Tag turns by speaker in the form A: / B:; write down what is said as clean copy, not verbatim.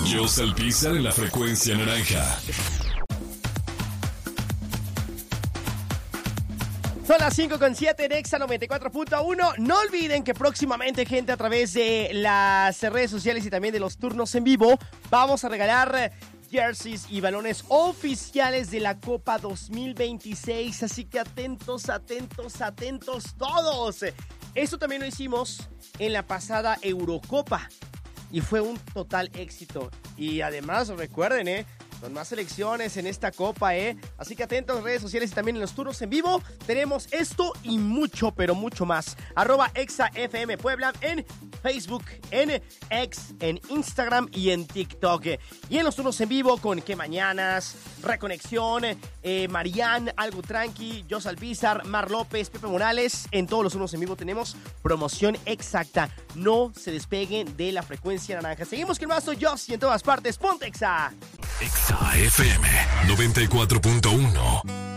A: Joss Alpizar en la frecuencia naranja.
B: Son las 5:07 en Exa 94.1. No olviden que próximamente, gente, a través de las redes sociales y también de los turnos en vivo, vamos a regalar jerseys y balones oficiales de la Copa 2026. Así que atentos, atentos, atentos todos. Esto también lo hicimos en la pasada Eurocopa y fue un total éxito. Y además, recuerden, son más selecciones en esta copa, Así que atentos a las redes sociales y también en los turnos en vivo. Tenemos esto y mucho, pero mucho más. @ExaFM Puebla en Facebook, en X, en Instagram y en TikTok. Y en los turnos en vivo con Que Mañanas, Reconexión, Marianne, Algo Tranqui, Joss Alpizar, Mar López, Pepe Morales. En todos los turnos en vivo tenemos promoción exacta. No se despeguen de la frecuencia naranja. Seguimos con más, soy Joss y en todas partes, ponte Exa.
A: Exa FM 94.1.